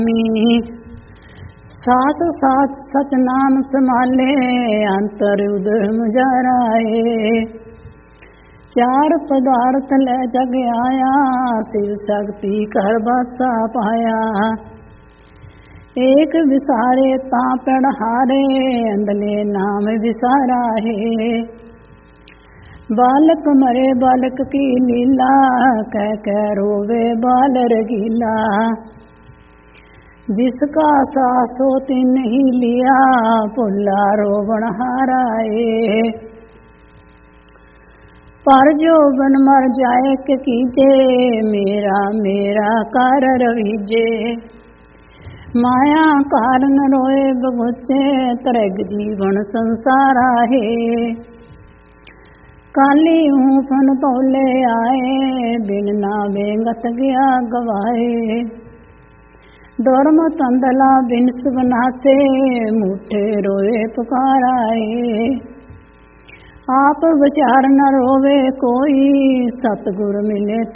सास साथ सच नाम संभाले अंतर उदर मुजाराए। चार पदार्थ ले जग आया शिव शक्ति कर बसा पाया। एक विसारे ता पढ़ारे अंदले नाम विसारा है। बालक मरे बालक की लीला कह रोवे बाल रगीला। जिसका सासो तिन नहीं लिया पुल्ला रोवण हाराए। पर जो बन मर जाए के कीजे मेरा मेरा कर रवीजे। माया कारण रोए बगुचे तरग जीवन संसारा है। काली ऊफन तोले आए बिन ना बेंगत गया गवाए। दौड़म तंदला बिनस बनाते मुठे रोए पुकाराए। आप विचार न रोवे कोई सतगुर मिले